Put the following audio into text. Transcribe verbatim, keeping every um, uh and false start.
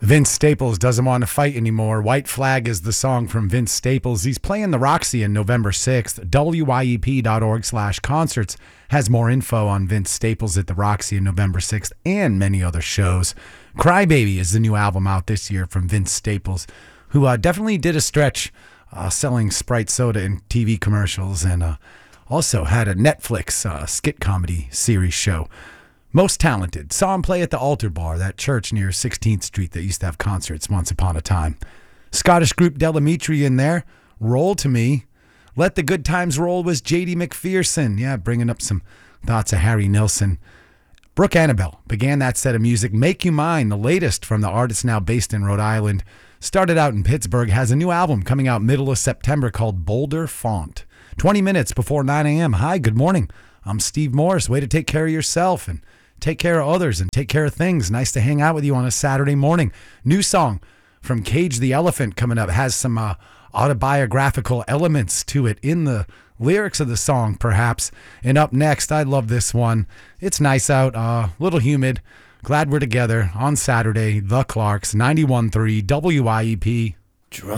Vince Staples doesn't want to fight anymore. White Flag is the song from Vince Staples. He's playing the Roxy on November sixth. W Y E P dot org slash concerts has more info on Vince Staples at the Roxy on November sixth and many other shows. Crybaby is the new album out this year from Vince Staples, who uh, definitely did a stretch uh, selling Sprite soda in T V commercials and uh, also had a Netflix uh, skit comedy series show. Most Talented. Saw him play at the Altar Bar, that church near sixteenth Street that used to have concerts once upon a time. Scottish group Delamitri in there. Roll to Me. Let the Good Times Roll was J D McPherson. Yeah, bringing up some thoughts of Harry Nilsson. Brooke Annabelle began that set of music. Make You Mine, the latest from the artist now based in Rhode Island. Started out in Pittsburgh, has a new album coming out middle of September called Boulder Font. twenty minutes before nine a.m. Hi, good morning. I'm Steve Morris. Way to take care of yourself and take care of others and take care of things. Nice to hang out with you on a Saturday morning. New song from Cage the Elephant coming up. Has some uh, autobiographical elements to it in the lyrics of the song, perhaps. And up next, I love this one. It's nice out, a uh, little humid. Glad we're together on Saturday. The Clarks, ninety-one point three W I E P.